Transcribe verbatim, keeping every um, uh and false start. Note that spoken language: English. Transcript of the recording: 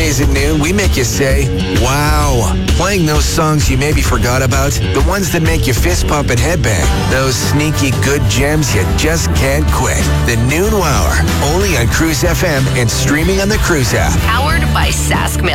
Weekdays at noon, we make you say, wow. Playing those songs you maybe forgot about, the ones that make you fist pump and headbang, those sneaky good gems you just can't quit. The Noon Wower, only on Cruise F M and streaming on the Cruise app. Powered by Sask Milk.